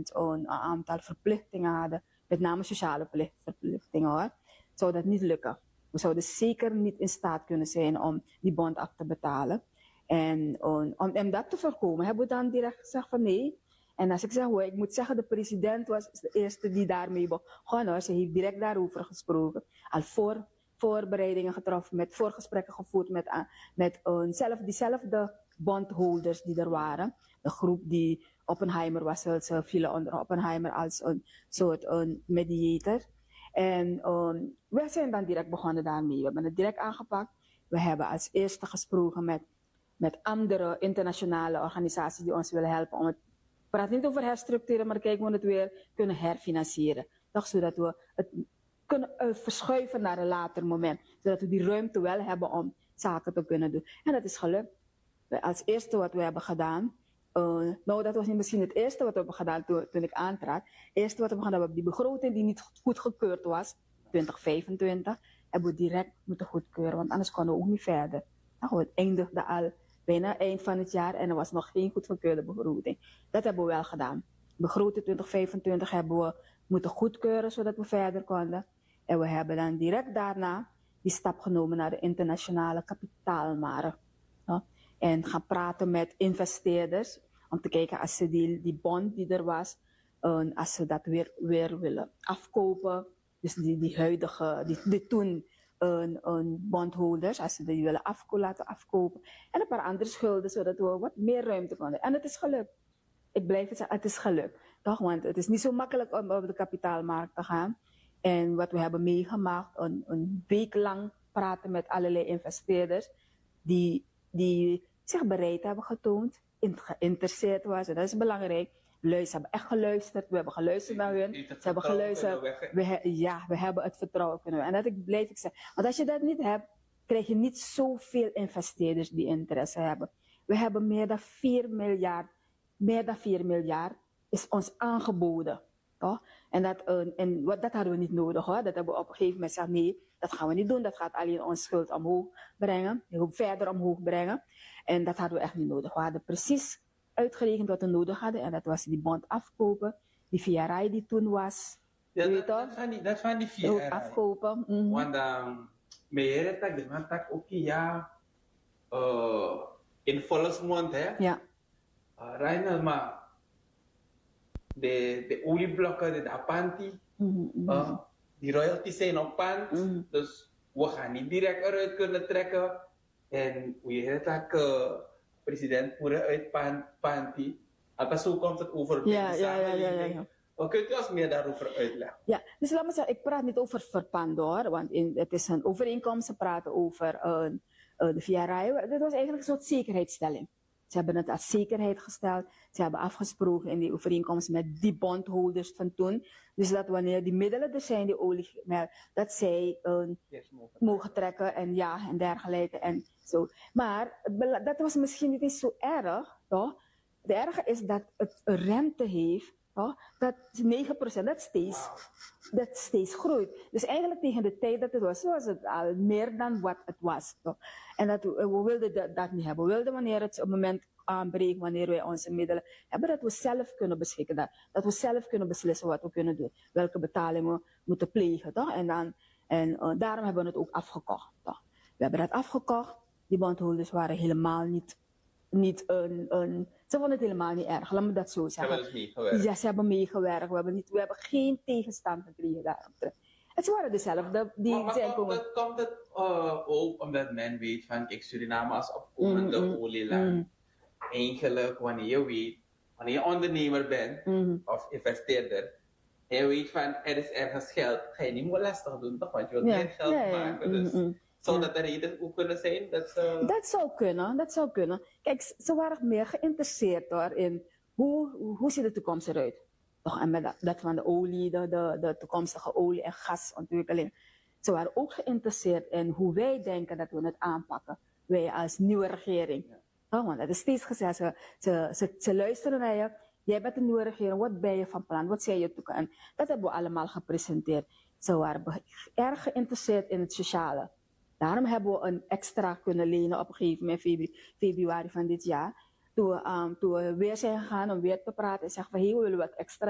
moment een aantal verplichtingen hadden, met name sociale verplichtingen hoor, zou dat niet lukken. We zouden zeker niet in staat kunnen zijn om die bond af te betalen. En om dat te voorkomen hebben we dan direct gezegd van nee. En als ik zeg, ik moet zeggen, de president was de eerste die daarmee begon. Ze heeft direct daarover gesproken. Al voorbereidingen getroffen, voorgesprekken gevoerd met diezelfde bondholders die er waren. De groep die Oppenheimer was, ze vielen onder Oppenheimer als een soort mediator. En we zijn dan direct begonnen daarmee. We hebben het direct aangepakt. We hebben als eerste gesproken met andere internationale organisaties die ons willen helpen om het. Ik praat niet over herstructureren, maar kijken we het weer kunnen herfinancieren. Toch, zodat we het kunnen verschuiven naar een later moment. Zodat we die ruimte wel hebben om zaken te kunnen doen. En dat is gelukt. Als eerste wat we hebben gedaan. Dat was niet misschien het eerste wat we hebben gedaan toen ik aantrad. Het eerste wat we hebben gedaan, die begroting die niet goed gekeurd was, 2025, hebben we direct moeten goedkeuren. Want anders konden we ook niet verder. Nou, het eindigde al bijna eind van het jaar en er was nog geen goed gekeurde begroting. Dat hebben we wel gedaan. Begroting 2025 hebben we moeten goedkeuren zodat we verder konden. En we hebben dan direct daarna die stap genomen naar de internationale kapitaalmarkt. En gaan praten met investeerders om te kijken als ze die bond die er was, als ze dat weer willen afkopen. Dus die huidige, die toen bondholders, als ze die willen laten afkopen. En een paar andere schulden, zodat we wat meer ruimte konden. En het is gelukt. Ik blijf het zeggen, het is gelukt. Toch? Want het is niet zo makkelijk om op de kapitaalmarkt te gaan. En wat we hebben meegemaakt, een week lang praten met allerlei investeerders die zich bereid hebben getoond, geïnteresseerd was. En dat is belangrijk. Ze hebben echt geluisterd. We hebben geluisterd naar hun. Ze hebben geluisterd. We hebben het vertrouwen kunnen. En dat blijf ik zeggen. Want als je dat niet hebt, krijg je niet zoveel investeerders die interesse hebben. We hebben meer dan 4 miljard is ons aangeboden. Toch? En dat hadden we niet nodig hoor. Dat hebben we op een gegeven moment gezegd, nee, dat gaan we niet doen. Dat gaat alleen onze schuld omhoog brengen. Verder omhoog brengen. En dat hadden we echt niet nodig. We hadden precies uitgerekend wat we nodig hadden. En dat was die bond afkopen. Die VRI die toen was. Ja, dat van die VRI. Afkopen. Want meer tak ook ja in volksmond hè. Ja. Reiner maar de olieblokken, de Apanti, die royalties zijn op pand, dus we gaan niet direct eruit kunnen trekken. En hoe je het ook, president voeren uit Panti. Althans, zo komt het over de samenleving. Wat kunt u ons meer daarover uitleggen? Ja, dus laat me zeggen, ik praat niet over verpanden hoor, want het is een overeenkomst, ze praten over de VRI. Dit was eigenlijk een soort zekerheidsstelling. Ze hebben het als zekerheid gesteld. Ze hebben afgesproken in die overeenkomst met die bondholders van toen. Dus dat wanneer die middelen er zijn, die olie, dat zij mogen trekken en dergelijke en zo. Maar dat was misschien niet eens zo erg, toch? Het erge is dat het een rente heeft, toch? Dat 9%, dat steeds groeit. Dus eigenlijk tegen de tijd dat het was het al meer dan wat het was. Toch? En we wilden dat niet hebben. We wilden wanneer het op het moment aanbreekt, wanneer wij onze middelen hebben, dat we zelf kunnen beschikken. Dat we zelf kunnen beslissen wat we kunnen doen. Welke betalingen we moeten plegen. Toch? En daarom hebben we het ook afgekocht. Toch? We hebben dat afgekocht. Die bondholders waren helemaal niet ze vonden het helemaal niet erg, laat me dat zo zeggen. Ze hebben meegewerkt. Ja, ze hebben meegewerkt. We hebben geen tegenstand gekregen daaromtrent. Het waren dezelfde die zijn komen. Komt het ook omdat men weet van, kijk, Suriname als opkomende olieland. Eigenlijk, wanneer je ondernemer bent of investeerder, en je weet van, er is ergens geld, ga je niet meer lastig doen, toch? Want je wilt meer geld maken. Dus. Zou dat de reden ook kunnen zijn? Dat zou kunnen. Kijk, ze waren meer geïnteresseerd hoor, in hoe ziet de toekomst eruit. Toch? En met dat van de olie, de toekomstige olie- en gasontwikkeling. Ze waren ook geïnteresseerd in hoe wij denken dat we het aanpakken. Wij als nieuwe regering. Ja. Want dat is steeds gezegd, ze luisteren naar je. Jij bent een nieuwe regering, wat ben je van plan? Wat zijn je toekomst? En dat hebben we allemaal gepresenteerd. Ze waren erg geïnteresseerd in het sociale. Daarom hebben we een extra kunnen lenen op een gegeven moment, februari van dit jaar. Toen we weer zijn gegaan om weer te praten en zeggen van, we willen wat extra